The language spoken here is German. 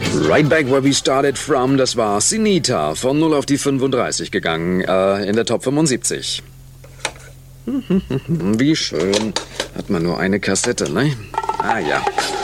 Right back where we started from, das war Sinita, von 0 auf die 35 gegangen, in der Top 75. Wie schön. Hat man nur eine Kassette, ne? Ah ja.